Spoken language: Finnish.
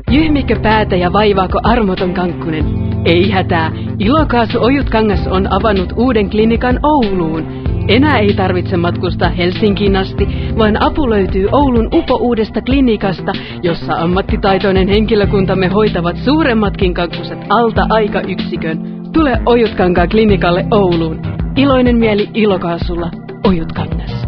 Jyhmikö päätä ja vaivaako armoton kankkunen? Ei hätää, Ilokaasu Ojutkangas on avannut uuden klinikan Ouluun. Enää ei tarvitse matkustaa Helsinkiin asti, vaan apu löytyy Oulun upo-uudesta klinikasta, jossa ammattitaitoinen henkilökuntamme hoitavat suuremmatkin kankkuset alta aikayksikön. Tule Ojutkankaan klinikalle Ouluun. Iloinen mieli Ilokaasulla, Ojutkangas.